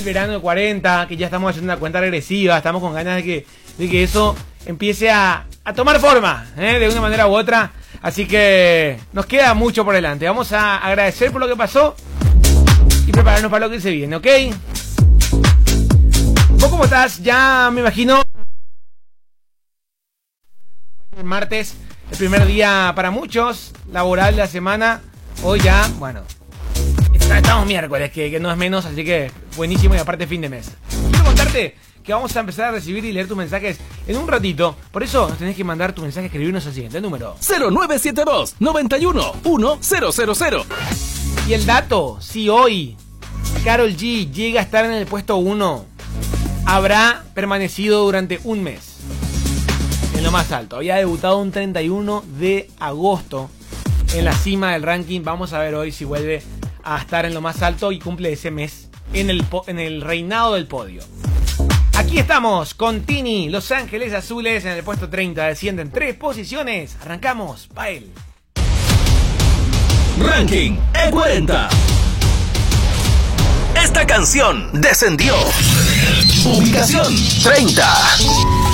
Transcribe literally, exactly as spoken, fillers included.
verano de cuarenta, que ya estamos haciendo una cuenta regresiva, estamos con ganas de que, de que eso empiece a, a tomar forma, ¿eh? De una manera u otra. Así que nos queda mucho por delante. Vamos a agradecer por lo que pasó y prepararnos para lo que se viene, ¿ok? ¿Vos cómo estás? Ya me imagino. El martes, el primer día para muchos, laboral de la semana. Hoy ya, bueno, estamos miércoles, que, que no es menos, así que buenísimo y aparte fin de mes. Quiero contarte que vamos a empezar a recibir y leer tus mensajes en un ratito. Por eso nos tenés que mandar tu mensaje, escribirnos al siguiente número: cero nueve siete dos, nueve uno, uno cero cero cero. Y el dato, si hoy Karol G llega a estar en el puesto uno, habrá permanecido durante un mes en lo más alto. Había debutado un treinta y uno de agosto en la cima del ranking. Vamos a ver hoy si vuelve a estar en lo más alto y cumple ese mes en el, en el reinado del podio. Aquí estamos con Tini, Los Ángeles Azules en el puesto treinta. Descienden tres posiciones. Arrancamos, pa' él. Ranking E cuarenta. Esta canción descendió. Ubicación treinta.